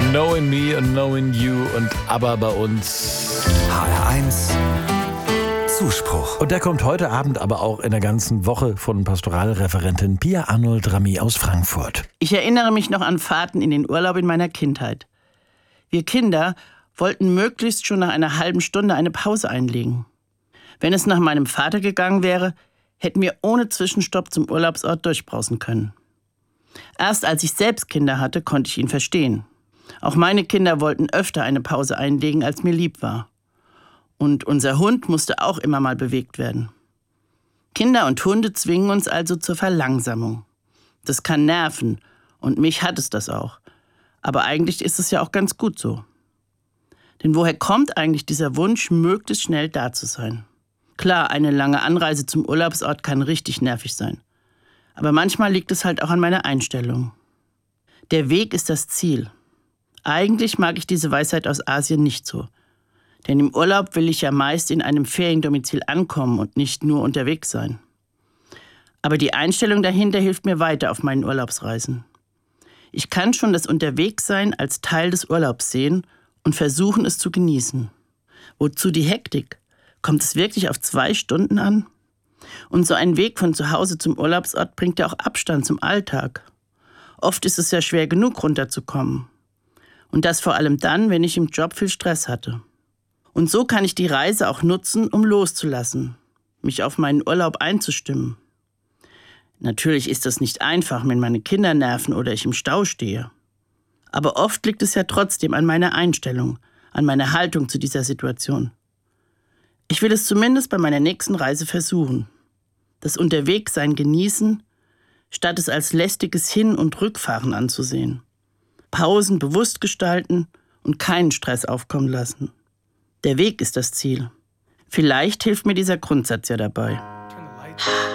Knowing Me und Knowing You und ABBA bei uns. HR1 Zuspruch. Und der kommt heute Abend aber auch in der ganzen Woche von Pastoralreferentin Pia Arnold-Ramy aus Frankfurt. Ich erinnere mich noch an Fahrten in den Urlaub in meiner Kindheit. Wir Kinder wollten möglichst schon nach einer halben Stunde eine Pause einlegen. Wenn es nach meinem Vater gegangen wäre, hätten wir ohne Zwischenstopp zum Urlaubsort durchbrausen können. Erst als ich selbst Kinder hatte, konnte ich ihn verstehen. Auch meine Kinder wollten öfter eine Pause einlegen, als mir lieb war. Und unser Hund musste auch immer mal bewegt werden. Kinder und Hunde zwingen uns also zur Verlangsamung. Das kann nerven und mich hat es das auch. Aber eigentlich ist es ja auch ganz gut so. Denn woher kommt eigentlich dieser Wunsch, möglichst schnell da zu sein? Klar, eine lange Anreise zum Urlaubsort kann richtig nervig sein. Aber manchmal liegt es halt auch an meiner Einstellung. Der Weg ist das Ziel. Eigentlich mag ich diese Weisheit aus Asien nicht so. Denn im Urlaub will ich ja meist in einem Feriendomizil ankommen und nicht nur unterwegs sein. Aber die Einstellung dahinter hilft mir weiter auf meinen Urlaubsreisen. Ich kann schon das Unterwegssein als Teil des Urlaubs sehen und versuchen, es zu genießen. Wozu die Hektik? Kommt es wirklich auf 2 Stunden an? Und so ein Weg von zu Hause zum Urlaubsort bringt ja auch Abstand zum Alltag. Oft ist es ja schwer genug, runterzukommen. Und das vor allem dann, wenn ich im Job viel Stress hatte. Und so kann ich die Reise auch nutzen, um loszulassen, mich auf meinen Urlaub einzustimmen. Natürlich ist das nicht einfach, wenn meine Kinder nerven oder ich im Stau stehe. Aber oft liegt es ja trotzdem an meiner Einstellung, an meiner Haltung zu dieser Situation. Ich will es zumindest bei meiner nächsten Reise versuchen. Das Unterwegssein genießen, statt es als lästiges Hin- und Rückfahren anzusehen. Pausen bewusst gestalten und keinen Stress aufkommen lassen. Der Weg ist das Ziel. Vielleicht hilft mir dieser Grundsatz ja dabei.